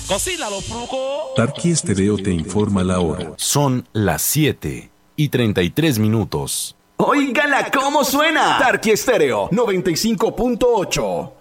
Cocínalo, Fruco. Tarqui Estéreo te informa la hora. Son las 7:33. ¡Óigala cómo suena! Tarqui Estéreo 95.8.